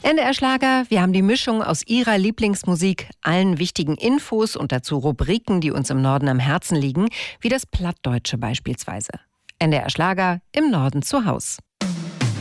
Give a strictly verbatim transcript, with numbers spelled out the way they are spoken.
N D R Schlager, wir haben die Mischung aus Ihrer Lieblingsmusik, allen wichtigen Infos und dazu Rubriken, die uns im Norden am Herzen liegen, wie das Plattdeutsche beispielsweise. N D R Schlager im Norden zu Haus.